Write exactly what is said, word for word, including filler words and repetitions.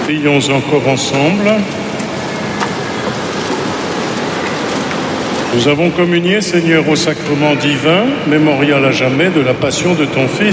Prions encore ensemble. Nous avons communié, Seigneur, au sacrement divin, mémorial à jamais de la passion de ton Fils.